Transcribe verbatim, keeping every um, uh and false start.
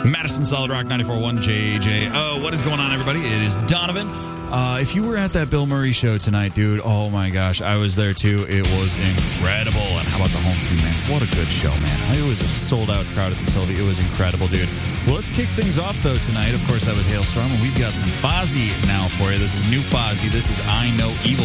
Madison Solid Rock ninety-four point one J J. Oh, what is going on, everybody? It is Donovan. Uh, if you were at that Bill Murray show tonight, dude, oh my gosh, I was there too. It was incredible. And how about the home team, man? What a good show, man. It was a sold-out crowd at the Sylvie. It was incredible, dude. Well, let's kick things off, though, tonight. Of course, that was Hailstorm, and we've got some Fozzy now for you. This is new Fozzy. This is I Know Evil.